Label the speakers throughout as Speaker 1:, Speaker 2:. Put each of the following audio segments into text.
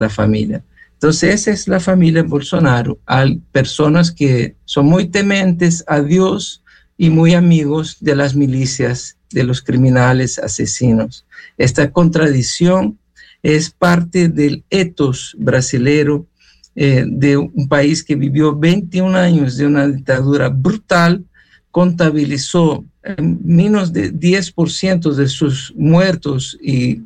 Speaker 1: la familia. Entonces esa es la familia Bolsonaro. Hay personas que son muy tementes a Dios y muy amigos de las milicias, de los criminales asesinos. Esta contradicción es parte del ethos brasilero, de un país que vivió 21 años de una dictadura brutal, contabilizó menos de 10% de sus muertos y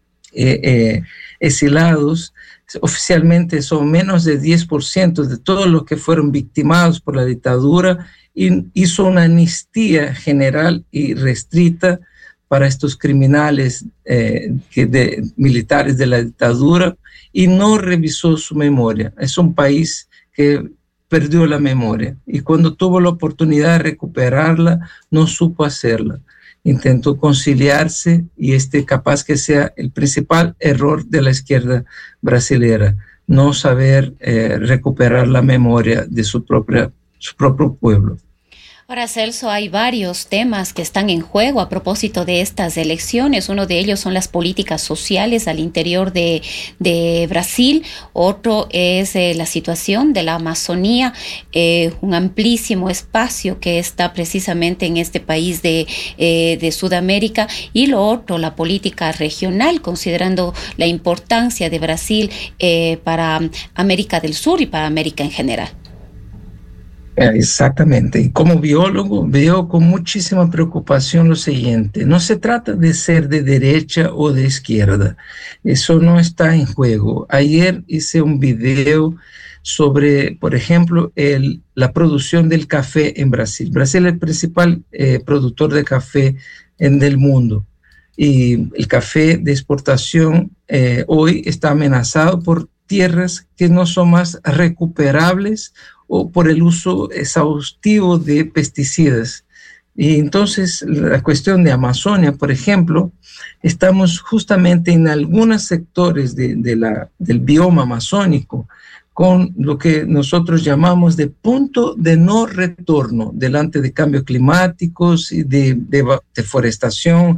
Speaker 1: exilados. Oficialmente son menos de 10% de todos los que fueron victimados por la dictadura, y hizo una amnistía general y restricta para estos criminales militares de la dictadura, y no revisó su memoria. Es un país que perdió la memoria, y cuando tuvo la oportunidad de recuperarla, no supo hacerla. Intentó conciliarse, y capaz que sea el principal error de la izquierda brasilera, no saber recuperar la memoria de su propio pueblo.
Speaker 2: Ahora, Celso, hay varios temas que están en juego a propósito de estas elecciones. Uno de ellos son las políticas sociales al interior de Brasil. Otro es la situación de la Amazonía, un amplísimo espacio que está precisamente en este país de Sudamérica. Y lo otro, la política regional, considerando la importancia de Brasil para América del Sur y para América en general.
Speaker 1: Exactamente. Y como biólogo veo con muchísima preocupación lo siguiente: no se trata de ser de derecha o de izquierda, eso no está en juego. Ayer hice un video sobre, por ejemplo, la producción del café en Brasil. Brasil es el principal productor de café del mundo, y el café de exportación hoy está amenazado por tierras que no son más recuperables o por el uso exhaustivo de pesticidas. Y entonces la cuestión de Amazonia, por ejemplo, estamos justamente en algunos sectores del bioma amazónico con lo que nosotros llamamos de punto de no retorno delante de cambios climáticos y de deforestación,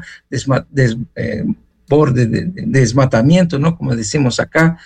Speaker 1: desmatamiento, ¿no? Como decimos acá,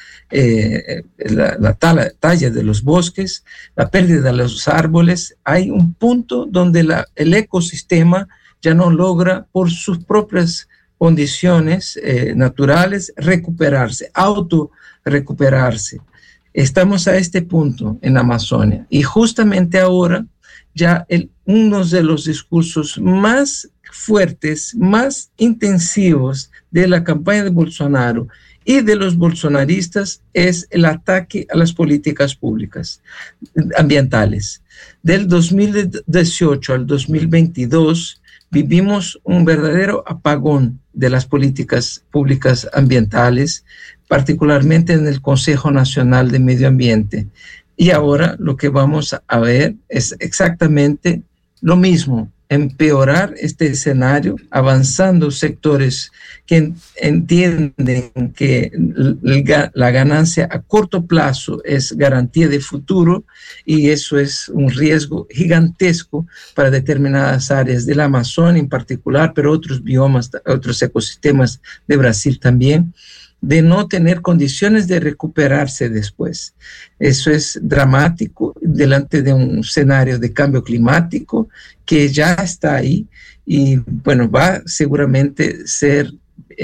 Speaker 1: la talla de los bosques, la pérdida de los árboles. Hay un punto donde el ecosistema ya no logra por sus propias condiciones naturales recuperarse, autorrecuperarse. Estamos a este punto en Amazonia, y justamente ahora ya uno de los discursos más fuertes, más intensivos de la campaña de Bolsonaro y de los bolsonaristas es el ataque a las políticas públicas ambientales. Del 2018 al 2022 vivimos un verdadero apagón de las políticas públicas ambientales, particularmente en el Consejo Nacional de Medio Ambiente. Y ahora lo que vamos a ver es exactamente lo mismo: empeorar este escenario, avanzando sectores que entienden que la ganancia a corto plazo es garantía de futuro, y eso es un riesgo gigantesco para determinadas áreas de la Amazonia en particular, pero otros biomas, otros ecosistemas de Brasil también, de no tener condiciones de recuperarse después. Eso es dramático delante de un escenario de cambio climático que ya está ahí, y bueno, va seguramente ser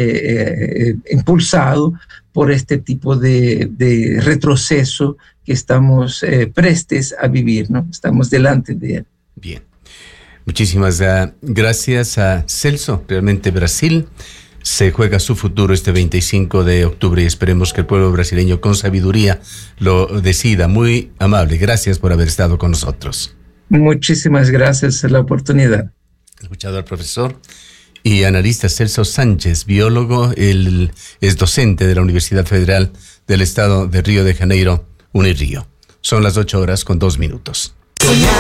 Speaker 1: impulsado por este tipo de retroceso que estamos prestes a vivir, ¿no? Estamos delante de él.
Speaker 3: Bien. Muchísimas gracias a Celso. Realmente Brasil se juega su futuro este 25 de octubre, y esperemos que el pueblo brasileño con sabiduría lo decida. Muy amable, gracias por haber estado con nosotros.
Speaker 1: Muchísimas gracias por la oportunidad.
Speaker 3: He escuchado al profesor y analista Celso Sánchez, biólogo. Él es docente de la Universidad Federal del Estado de Río de Janeiro, Unirío. Son las 8:02.